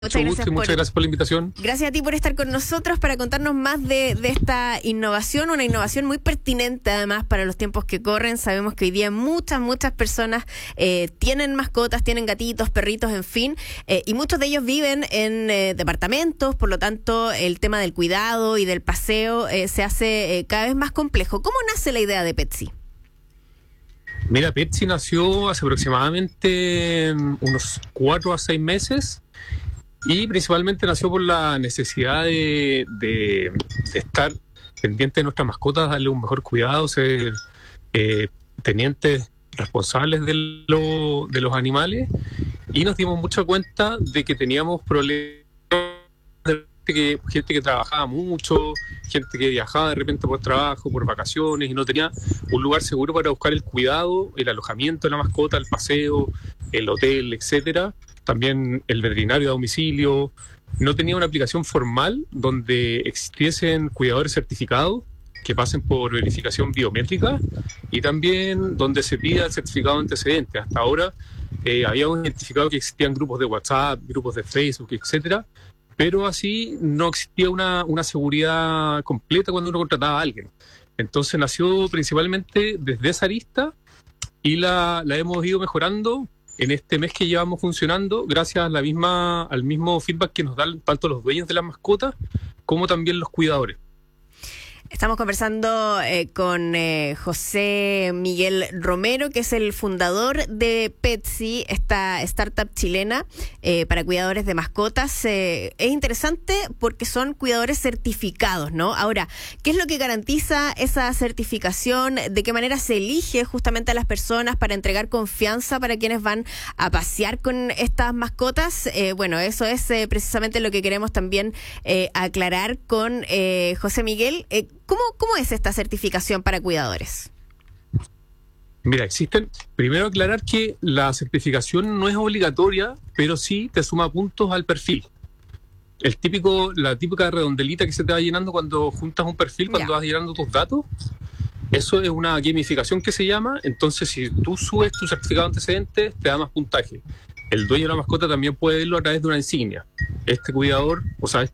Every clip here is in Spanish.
Muchas gracias Muchas gracias por la invitación. Gracias a ti por estar con nosotros para contarnos más de esta innovación, una innovación muy pertinente además para los tiempos que corren. Sabemos que hoy día muchas personas tienen mascotas, tienen gatitos, perritos, en fin, y muchos de ellos viven en departamentos, por lo tanto el tema del cuidado y del paseo se hace cada vez más complejo. ¿Cómo nace la idea de Petsy? Mira, Petsy nació hace aproximadamente unos 4 a 6 meses. Y principalmente nació por la necesidad de estar pendiente de nuestras mascotas, darle un mejor cuidado, ser tenientes responsables de los animales. Y nos dimos mucha cuenta de que teníamos problemas de gente que trabajaba mucho, gente que viajaba de repente por trabajo, por vacaciones, y no tenía un lugar seguro para buscar el cuidado, el alojamiento de la mascota, el paseo, el hotel, etcétera. También el veterinario a domicilio. No tenía una aplicación formal donde existiesen cuidadores certificados que pasen por verificación biométrica y también donde se pida el certificado de antecedentes. Hasta ahora habíamos identificado que existían grupos de WhatsApp, grupos de Facebook, etcétera, pero así no existía una seguridad completa cuando uno contrataba a alguien. Entonces nació principalmente desde esa arista y la hemos ido mejorando en este mes que llevamos funcionando, gracias a al mismo feedback que nos dan tanto los dueños de las mascotas como también los cuidadores. Estamos conversando con José Miguel Romero, que es el fundador de Petsy, esta startup chilena para cuidadores de mascotas. Es interesante porque son cuidadores certificados, ¿no? Ahora, ¿qué es lo que garantiza esa certificación? ¿De qué manera se elige justamente a las personas para entregar confianza para quienes van a pasear con estas mascotas? Bueno, eso es precisamente lo que queremos también aclarar con José Miguel. ¿Cómo es esta certificación para cuidadores? Mira, primero aclarar que la certificación no es obligatoria, pero sí te suma puntos al perfil. La típica redondelita que se te va llenando cuando juntas un perfil, cuando vas llenando tus datos, eso es una gamificación que se llama. Entonces, si tú subes tu certificado de antecedentes, te da más puntaje. El dueño de la mascota también puede verlo a través de una insignia. Este cuidador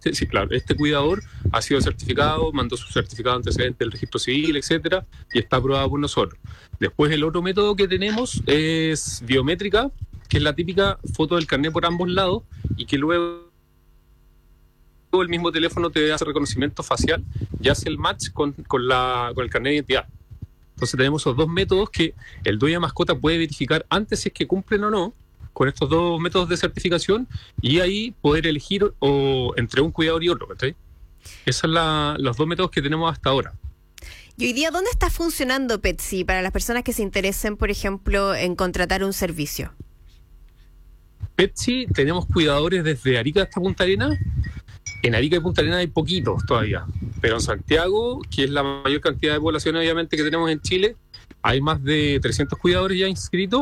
ha sido certificado, mandó su certificado de antecedentes del registro civil, etcétera, y está aprobado por nosotros. Después, el otro método que tenemos es biométrica, que es la típica foto del carnet por ambos lados, y que luego el mismo teléfono te hace reconocimiento facial y hace el match con el carnet de identidad. Entonces tenemos esos dos métodos que el dueño de mascota puede verificar antes si es que cumplen o no con estos dos métodos de certificación, y ahí poder elegir entre un cuidador y otro, ¿sí? Esos son los dos métodos que tenemos hasta ahora. Y hoy día, ¿dónde está funcionando Petsy para las personas que se interesen, por ejemplo, en contratar un servicio? Petsy, tenemos cuidadores desde Arica hasta Punta Arenas. En Arica y Punta Arenas hay poquitos todavía, pero en Santiago, que es la mayor cantidad de población obviamente que tenemos en Chile, hay más de 300 cuidadores ya inscritos.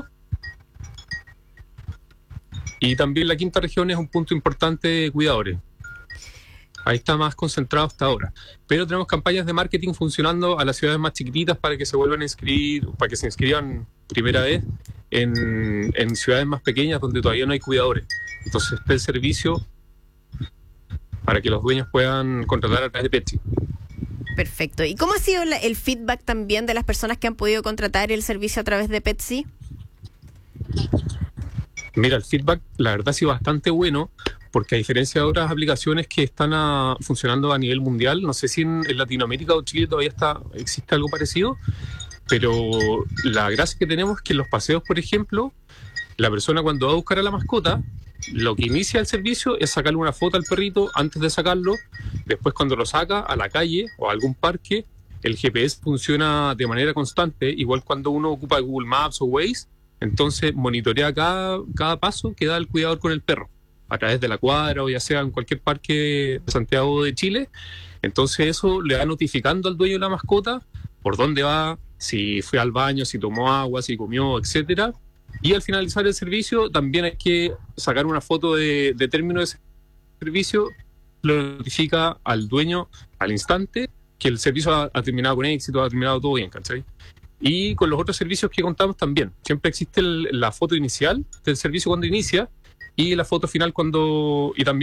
Y también la quinta región es un punto importante de cuidadores. Ahí está más concentrado hasta ahora. Pero tenemos campañas de marketing funcionando a las ciudades más chiquititas para que se vuelvan a inscribir, para que se inscriban primera vez en ciudades más pequeñas donde todavía no hay cuidadores. Entonces está el servicio para que los dueños puedan contratar a través de Petsy. Perfecto. ¿Y cómo ha sido el feedback también de las personas que han podido contratar el servicio a través de Petsy? Mira, el feedback la verdad ha sido bastante bueno, porque a diferencia de otras aplicaciones que están funcionando a nivel mundial, no sé si en Latinoamérica o Chile todavía existe algo parecido, pero la gracia que tenemos es que en los paseos, por ejemplo, la persona cuando va a buscar a la mascota, lo que inicia el servicio es sacarle una foto al perrito antes de sacarlo. Después, cuando lo saca a la calle o a algún parque, el GPS funciona de manera constante, igual cuando uno ocupa Google Maps o Waze. Entonces monitorea cada paso que da el cuidador con el perro a través de la cuadra o ya sea en cualquier parque de Santiago de Chile. Entonces eso le va notificando al dueño de la mascota por dónde va, si fue al baño, si tomó agua, si comió, etcétera. Y al finalizar el servicio también hay que sacar una foto de término de servicio. Lo notifica al dueño al instante que el servicio ha terminado con éxito, ha terminado todo bien, ¿cachai? Y con los otros servicios que contamos también. Siempre existe la foto inicial del servicio cuando inicia, y la foto final y también